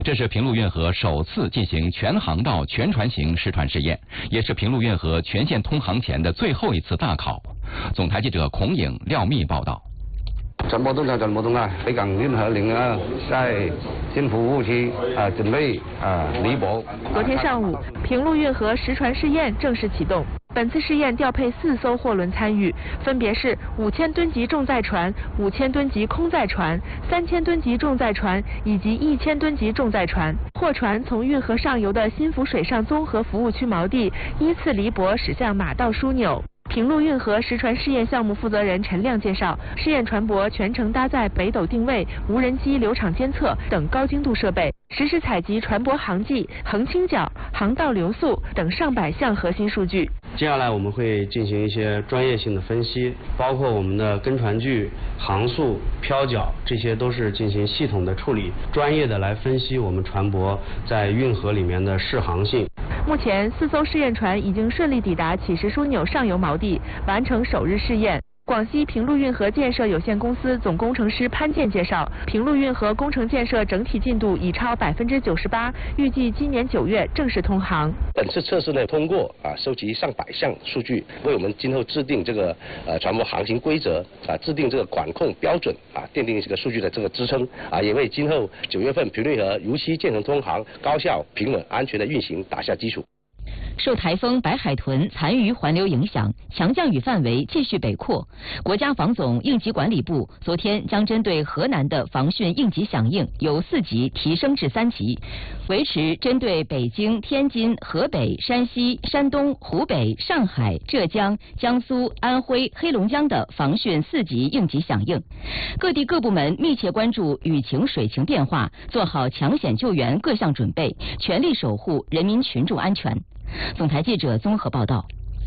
这是平陆运河首次进行全航道全船型实船试验，也是平陆运河全线通航前的最后一次大考。总台记者孔颖、廖密报道。 船舶通常全部通啊，北港运河0啊，在新服务区准备离泊。 昨天上午，平陆运河实船试验正式启动。本次试验调配4艘货轮参与，分别是5000吨级重载船、5000吨级空载船、3000吨级重载船以及1000吨级重载船。货船从运河上游的新福水上综合服务区锚地依次离泊驶向马道枢纽。平陆运河实船试验项目负责人陈亮介绍，试验船舶全程搭载北斗定位、无人机流场监测等高精度设备，实时采集船舶航迹、横倾角、航道流速等上百项核心数据。 接下来我们会进行一些专业性的分析，包括我们的跟船距、航速、漂角，这些都是进行系统的处理，专业的来分析我们船舶在运河里面的适航性。 目前4艘试验船已经顺利抵达起石枢纽上游锚地，完成首日试验。广西平陆运河建设有限公司总工程师潘健介绍，平陆运河工程建设整体进度已超98%，预计今年9月正式通航。 本次测试呢通过收集上百项数据，为我们今后制定这个船舶航行规则制定这个管控标准奠定这个数据的这个支撑也为今后9月份平陆运河如期建成通航、高效、平稳、安全的运行打下基础。 受台风白海豚残余环流影响，强降雨范围继续北扩。国家防总应急管理部昨天将针对河南的防汛应急响应由4级提升至3级，维持针对北京、天津、河北、山西、山东、湖北、上海、浙江、江苏、安徽、黑龙江的防汛4级应急响应。各地各部门密切关注雨情水情变化，做好抢险救援各项准备，全力守护人民群众安全。总台记者综合报道。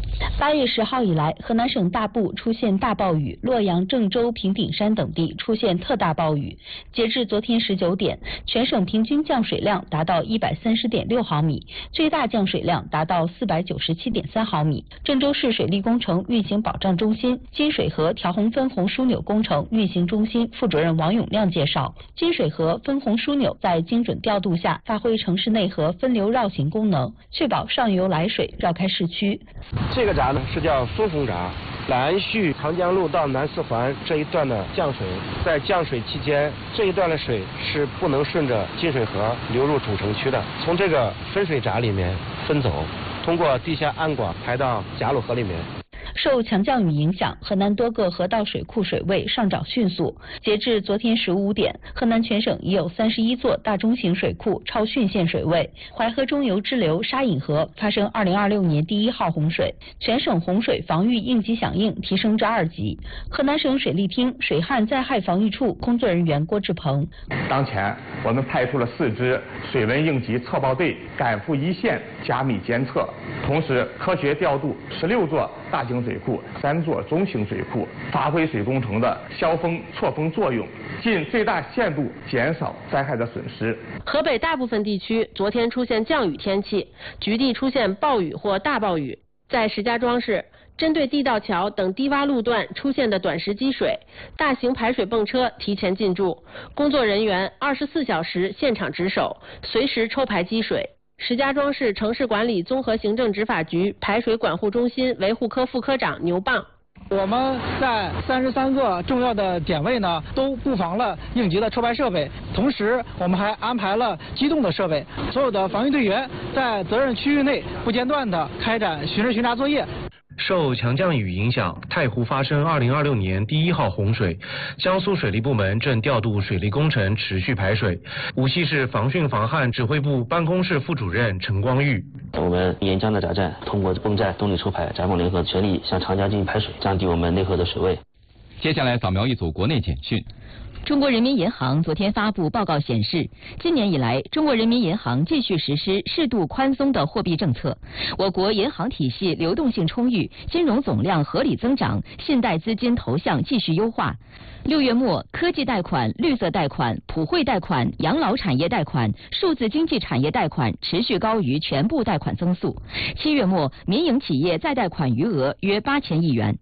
8月10号以来，河南省大部出现大暴雨，洛阳、郑州、平顶山等地出现特大暴雨。截至昨天19点，全省平均降水量达到130.6毫米，最大降水量达到497.3毫米。郑州市水利工程运行保障中心金水河调洪分洪枢纽工程运行中心副主任王永亮介绍，金水河分洪枢纽在精准调度下，发挥城市内河分流绕行功能，确保上游来水绕开市区。 这个闸呢是叫分洪闸，南续长江路到南四环这一段的降水，在降水期间，这一段的水是不能顺着金水河流入主城区的，从这个分水闸里面分走，通过地下暗管排到贾鲁河里面。 受强降雨影响，河南多个河道水库水位上涨迅速。截至昨天15点，河南全省已有31座大中型水库超汛线水位。淮河中游支流沙引河发生2026年第1号洪水，全省洪水防御应急响应提升至2级。河南省水利厅水旱灾害防御处工作人员郭志鹏： 当前我们派出了4支水文应急测报队赶赴一线加密监测，同时科学调度16座大型水库、3座中型水库，发挥水工程的消风错峰作用，尽最大限度减少灾害的损失。 河北大部分地区昨天出现降雨天气，局地出现暴雨或大暴雨。在石家庄市，针对地道桥等低洼路段出现的短时积水，大型排水泵车提前进驻，工作人员24小时现场值守，随时抽排积水。石家庄市城市管理综合行政执法局排水管护中心维护科副科长牛棒： 我们在33个重要的点位呢，都布防了应急的抽排设备，同时我们还安排了机动的设备，所有的防御队员在责任区域内不间断地开展巡视巡查作业。 受强降雨影响，太湖发生2026年第1号洪水，江苏水利部门正调度水利工程持续排水。无锡市防汛防旱指挥部办公室副主任陈光玉： 我们沿江的闸站通过泵站动力抽排、闸泵联合全力向长江进行排水，降低我们内河的水位。 接下来扫描一组国内简讯。 中国人民银行昨天发布报告显示，今年以来，中国人民银行继续实施适度宽松的货币政策，我国银行体系流动性充裕，金融总量合理增长，信贷资金投向继续优化。6月末，科技贷款、绿色贷款、普惠贷款、养老产业贷款、数字经济产业贷款持续高于全部贷款增速。7月末，民营企业再贷款余额约8000亿元。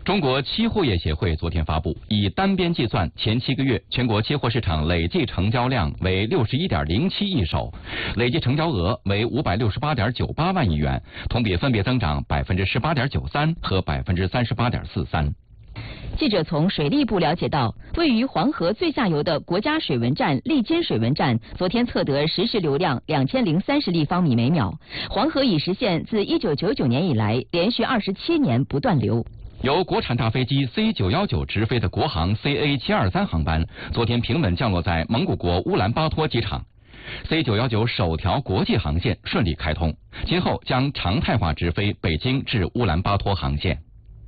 中国期货业协会昨天发布，以单边计算，前7个月全国期货市场累计成交量为61.07亿手，累计成交额为568.98万亿元，同比分别增长18.93%和38.43%。 记者从水利部了解到，位于黄河最下游的国家水文站利津水文站昨天测得实时流量2030立方米每秒，黄河已实现自1999年以来连续27年不断流。 由国产大飞机 C919 直飞的国航 CA723 航班，昨天平稳降落在蒙古国乌兰巴托机场。C919 首条国际航线顺利开通，今后将常态化直飞北京至乌兰巴托航线。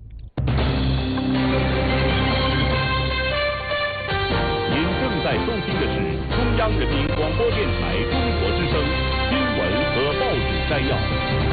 在收听的是中央人民广播电台中国之声新闻和报纸摘要。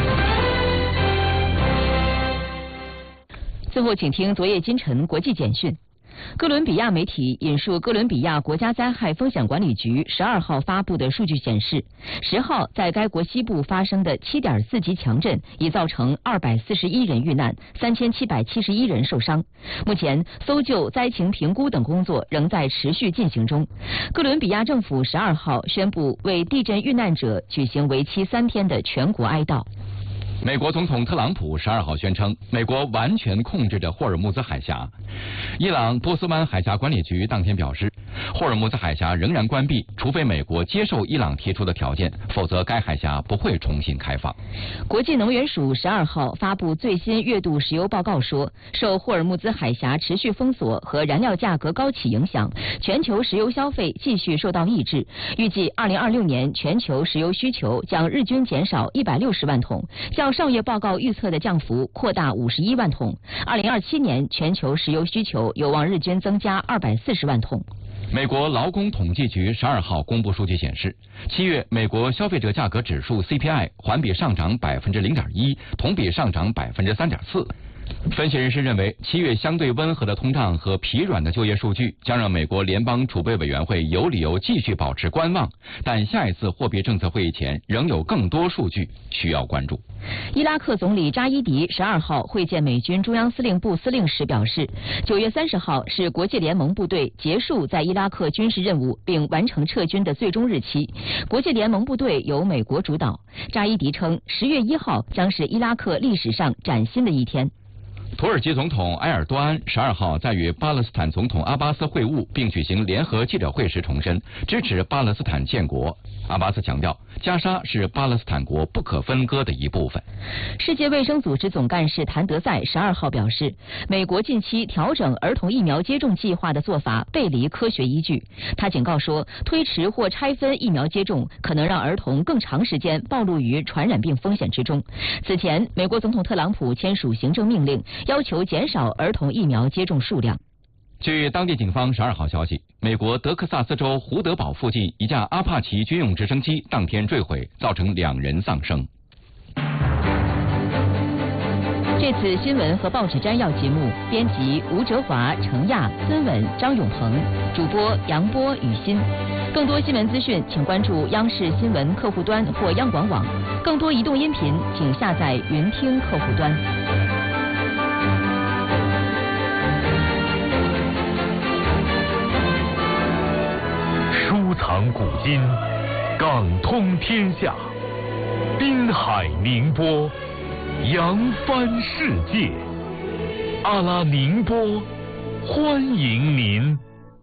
最后，请听昨夜今晨国际简讯。哥伦比亚媒体引述哥伦比亚国家灾害风险管理局12号发布的数据显示，10号在该国西部发生的7.4级强震已造成241人遇难，3771人受伤。目前搜救、灾情评估等工作仍在持续进行中。哥伦比亚政府12号宣布为地震遇难者举行为期3天的全国哀悼。 美国总统特朗普12号宣称，美国完全控制着霍尔木兹海峡。伊朗波斯湾海峡管理局当天表示，霍尔木兹海峡仍然关闭，除非美国接受伊朗提出的条件，否则该海峡不会重新开放。 国际能源署12号发布最新月度石油报告说，受霍尔木兹海峡持续封锁和燃料价格高企影响，全球石油消费继续受到抑制。预计2026年全球石油需求将日均减少160万桶，较上月报告预测的降幅扩大51万桶。2027年全球石油需求有望日均增加240万桶。 美国劳工统计局12号公布数据显示，7月美国消费者价格指数 CPI 环比上涨0.1%，同比上涨3.4%。分析人士认为，7月相对温和的通胀和疲软的就业数据将让美国联邦储备委员会有理由继续保持观望，但下一次货币政策会议前仍有更多数据需要关注。 伊拉克总理扎伊迪12号会见美军中央司令部司令时表示，9月30号是国际联盟部队结束在伊拉克军事任务并完成撤军的最终日期。国际联盟部队由美国主导。扎伊迪称，10月1号将是伊拉克历史上崭新的一天。 土耳其总统埃尔多安12号在与巴勒斯坦总统阿巴斯会晤并举行联合记者会时重申支持巴勒斯坦建国。阿巴斯强调，加沙是巴勒斯坦国不可分割的一部分。 世界卫生组织总干事谭德赛12号表示，美国近期调整儿童疫苗接种计划的做法背离科学依据。他警告说，推迟或拆分疫苗接种可能让儿童更长时间暴露于传染病风险之中。此前，美国总统特朗普签署行政命令，要求减少儿童疫苗接种数量。 据当地警方12号消息，美国德克萨斯州胡德堡附近一架阿帕奇军用直升机当天坠毁，造成2人丧生。 这次新闻和报纸摘要节目，编辑吴哲华、程亚、孙稳、张永恒，主播杨波、雨欣。更多新闻资讯，请关注央视新闻客户端或央广网。更多移动音频，请下载云听客户端。 收藏古今，港通天下，滨海宁波，扬帆世界。阿拉宁波，欢迎您。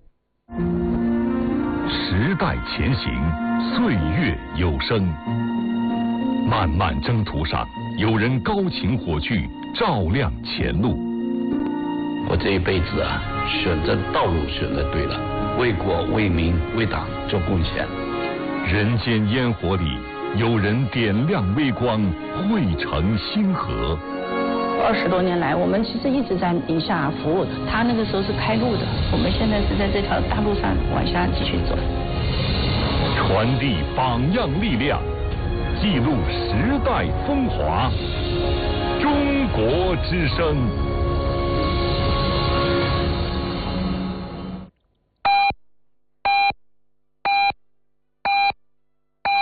时代前行，岁月有声。漫漫征途上，有人高擎火炬，照亮前路。 我这一辈子啊，选择道路选择对了。为国为民为党做贡献。 人间烟火里，有人点亮微光，汇成星河。 20多年来，我们其实一直在宁夏服务的。他那个时候是开路的，我们现在是在这条大路上往下继续走。 传递榜样力量，记录时代风华。中国之声。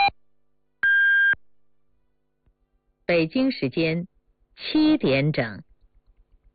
北京时间7点整。